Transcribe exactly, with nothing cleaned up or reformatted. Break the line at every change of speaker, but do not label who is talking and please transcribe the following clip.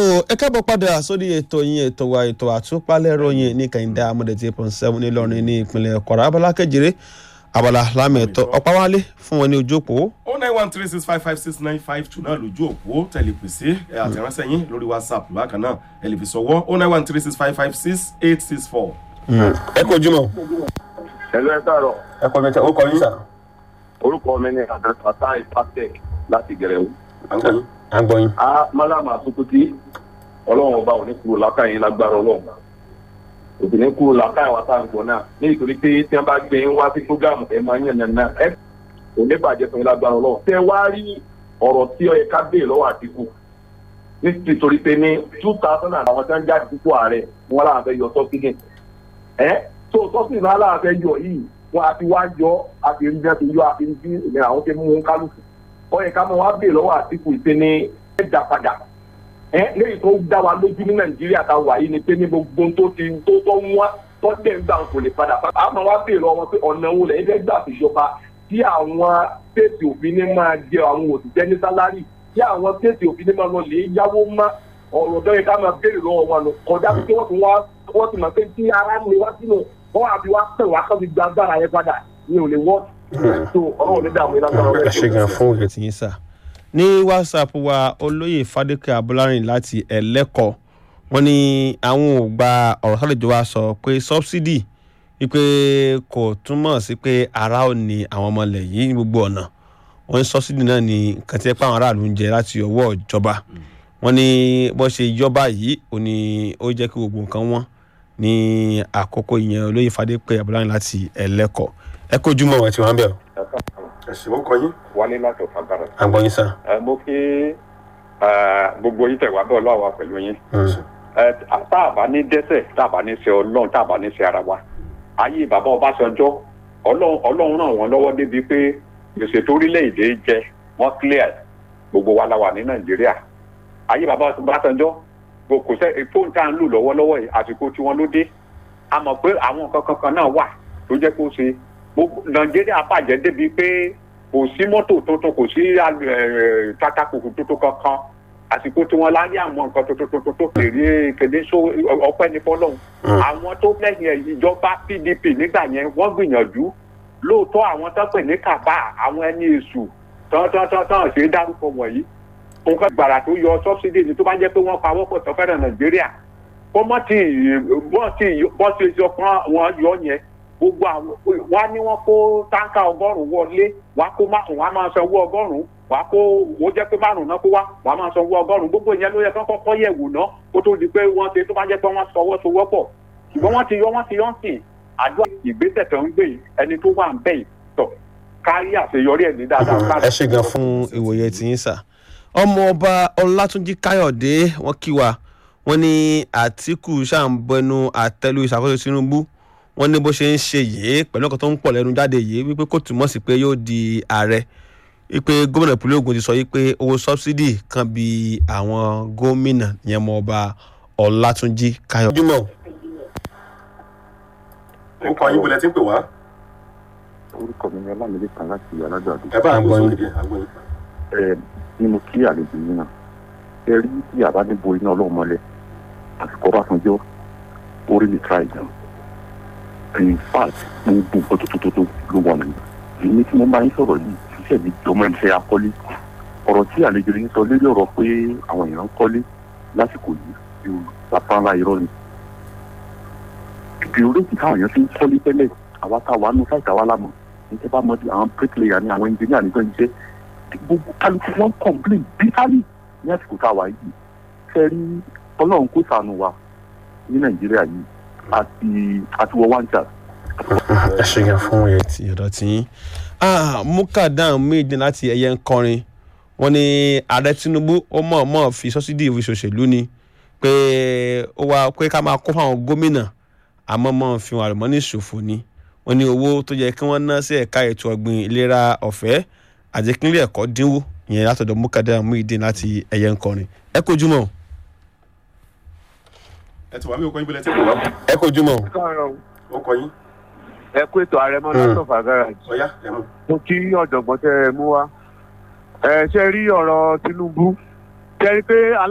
ẹ káàbọ̀ padà sórí ètò yín ètò wa ètò àtúpalẹ̀ ròyìn ní kẹ́hìndé amọ̀dẹ̀tì point seven ní Ìlọrin ní ìpínlẹ̀ Kwara abala kejìlé abala lámẹ̀tọ́ ọ̀páwálé fún wọn ní ojú òpó.
oh nine one three six five five six nine five two náà lójú òpó tẹlifíṣẹ́ àtẹ̀ránṣẹ́ yín lórí WhatsApp bákan náà ẹ lè fi sọwọ́ oh nine one three six five five six eight six four.
ẹ kò jùmọ̀.
ẹ̀lú ẹ̀ dàrọ̀.
ẹ kọ́ mi tẹ orúkọ yín sà.
orúkọ mi ni àdàtà ìpàtẹ láti Gẹ̀rẹ́wò.
à ń gbọ́ yín.
a málàmà àtúntò ọlọ́run ọba ò ní kúrò lákàyìn lágbára ọlọ́run òbí ní kúrò lákàyìn wa tá à ń gbọ́ náà ní ìtorí pé tí wọ́n bá gbé ń wá sí fúgàmù ẹ̀ máa ń yànnà náà ẹ̀ kò ní bàjẹ́ fún yín lágbára ọlọ́run. tẹ wá rí ọ̀rọ̀ tí ó yẹ ká béè lọ́wọ́ Àtíkù nítorí pé ní two thousand and àwọn tí wọ́n jáde púpọ̀ ààrẹ wọn làwọn fẹ́ yọ sọ́sídì ẹ̀ tó sọ́sídì náà làwọn fẹ́ yọ yìí wọn àti wá yọ àti ń jẹ́ ti yọ àti ń bí ìlera àwọn tí mú kálukú ó yẹ ká mọ wá béè lọ́wọ́ Àtíkù ìpè ní ẹ̀dá padà lẹ́yìn tó dá wa lójú ní Nàìjíríà tá a wà yìí ni pé ní gbogbo tó ti tó tó ń wá tó tẹ̀ ń gbà kò lè padà padà àmọ́ wá bèèrè lọ́wọ́ pé ọ̀nà wo lẹ́yìn fẹ́ gbà fìjọba tí àwọn tètè òfin ní máa jẹ àwọn òṣìṣẹ́ ní sálárì tí àwọn tètè òfin ní máa lọ lè yáwó má ọ̀rọ̀ tó yẹ ká máa bèèrè lọ́wọ́ wọn lọ kọjá pé wọ́n ti wá wọ́n ti mọ̀ pé tí ara ń lè wá sínú wọ́n àbí wá pẹ̀ wá kọ́ fi gba agbára yẹn padà ní ò lè wọ́ tó ọ̀rọ̀ ní dààmú ìlànà
ẹ ṣe gan fún ìrètí yín sà. ní WhatsApp wa olóyè Fadékè Abọ́lárìn láti Ẹlẹ́kọ̀ wọ́n ní àwọn ò gba ọ̀rọ̀ sálẹ̀jọ́ wa sọ pé subsidy wípé kò túmọ̀ sí pé ara ò ní àwọn ọmọ ilẹ̀ yìí ní gbogbo ọ̀nà wọ́n ní subsidy náà ní nǹkan tí ẹ pa àwọn aráàlú ń jẹ láti ọwọ́ ìjọba wọ́n ní bó ṣe ìjọba yìí ò ní ó jẹ́ kí gbogbo nǹkan wọ́n ní àkókò ìyẹn olóyè Fadékè Abọ́lárìn láti Ẹlẹ́kọ̀ ẹ kójú mọ́ wọn tí wọ́n bẹ̀ ọ́.
ẹ̀sìn ó kọ yín.
wálé láti ọ̀fàgbára.
àgbọ̀ yín sá.
mo kí gbogbo yín tẹ̀wá bẹ́ẹ̀ ọlọ́wà pẹ̀lú yín. tá a bá ní dẹ́ṣẹ̀ tá a bá ní ṣe ọlọ́run tá a bá ní ṣe ara wa. ayé bàbá Ọbásanjọ́ ọlọ́run ràn wọ́n lọ́wọ́ débi pé gbèsè torílẹ̀-èdè jẹ wọ́n clear gbogbo wa la wà ní Nàìjíríà. ayé bàbá Ọbásanjọ́ kò sẹ́ fóònù tá à ń lò lọ́wọ́lọ́wọ́ yìí àsìkò tí wọ́n ló dé. a mọ̀ pé àwọn nǹkan kankan náà wà tó jẹ́ kó ṣe Nàìjíríà bàjẹ́ débi pé kò sí mọ́tò tuntun kò sí pátákó tuntun kankan àsìkò tí wọ́n láyé àwọn nǹkan tuntun tó kéré kéde so ọpẹ́ ní fọlọ́hún. àwọn tó lẹ́yìn ìjọba P D P nígbà yẹn wọ́n gbìyànjú lóòótọ́ àwọn tó pè ní kàbá àwọn ẹni èṣù tán tán tán tán ṣe é dárúkọ wọ̀nyí. nǹkan gbàrà tó yọ sọ́bsidì ni tó bá jẹ́ pé wọ́n pa wọ́pọ̀ tó fẹ́ràn Nàìjíríà kó mọ́ tí bọ́ sí ìjọ kan wọ́n yọ yẹn gbogbo àwọn wa ni wọn kó táǹkà ọgọ́rùn wọlé wàá kó márùn wàá máa sanwó ọgọ́rùn wàá kó wọ́n jẹ́ pé márùn náà kó wá wàá máa sanwó ọgọ́rùn gbogbo ìyẹn ló yẹ kó kọ́kọ́ yẹ̀ wò náà kó tó di pé wọ́n ṣe tó bá jẹ́ pé wọ́n sọwọ́ sowọ́ pọ̀ ṣùgbọ́n wọ́n ti yọ wọ́n ti yọ ń sìn àdúrà ìgbésẹ̀ tó ń gbé yìí ẹni tó wà ń bẹ̀ yìí tọ̀ kárí àṣeyọrí ẹ̀ ní dáadáa.
ẹ ṣe gan fún ìwòye tí yín sà. ọmọ ọba Ọlátúnjí Káyọ̀dé wọ́n kí wa wọ́n ní Àtíkù ṣàǹbẹnu àtẹ́lù ìṣàkóso Tinubu wọ́n ní bó ṣe ń ṣe yìí pẹ̀lú ọkọ̀ tó ń pọ̀ lẹ́nu jáde yìí wípé kò túmọ̀ sí pé yóò di ààrẹ wípé gómìnà ìpínlẹ̀ Ògùn ti sọ wípé owó sọ́bsidì kan bí àwọn gómìnà yẹn mọ ọba Ọlátúnjí Káyọ̀dé.
ó kọ yín bọ̀lẹ́ tí ń pè wá.
orúkọ mi ni Ọlámídé kan láti alágbàdo.
ẹ bá àgbọn yín dìde àgbọn yín.
ẹ nínú kí àlejò yín náà ẹ rí tí àbá níbo iná ọlọ́run mọ́lẹ̀ àsìkò Ọbásanjọ́ orí mi tra ìjà in fact gbogbo nǹkan tó tó tó ló wà nínú èmi tí mo máa ń sọ̀rọ̀ yìí ṣiṣẹ́ mi jọmọ iṣẹ́ akọ́lé ọ̀rọ̀ tí àlejò yín sọ lórí ọ̀rọ̀ pé àwọn èèyàn ń kọ́lé lásìkò yìí yóò sapá ńlá irọ́ ni ìgbì oríṣi táwọn èèyàn ti ń kọ́lé tẹ́lẹ̀ àwa tá a wà nù sáìtà wa lámọ̀ ní tẹ́ bá mọ bí àwọn bricklayer ni àwọn engineer nígbà iṣẹ́ gbogbo kálukú wọn complain bitterly ní àsìkò tá a wà yìí fẹ́ rí ọlọ́run kó ṣàánú wa ní Nàìjíríà yìí àti àti wọ one chance.
ẹ ṣe yẹn fún ẹ ti ọ̀dọ̀ tí Mukadam méje láti ẹyẹ ń kọrin wọ́n ní ààrẹ Tinubu ó mọ̀ọ́mọ̀ fi sọ́sídì ìṣòṣèlú ni pé ó wá pé ká máa kó fáwọn gómìnà àmọ́ mọ́ fi wọn àlùmọ́ọ́nì ṣòfò ni wọ́n ní owó tó yẹ kí wọ́n ná sí ẹ̀ka ètò ọ̀gbìn ìlera ọ̀fẹ́ àti ìpínlẹ̀ ẹ̀kọ́ dínwó ìyẹn látọ̀dọ̀ Mukadam méje láti ẹyẹ ń kọrin ẹ kojú mọ́.
ẹ ti wà mí ó kọ yín bọ̀lẹ́ tí ń pè wá.
ẹ kojú mọ́.
ó kọ yín.
ẹ kú ètò Àrẹ̀mọ látọ̀fà garage.
ọ̀yá ẹ mú.
mo kí ọ̀jọ̀gbọ́n tẹ́ ẹ mú wá. ẹ ṣe rí ọ̀rọ̀ Tinubu ṣe rí pé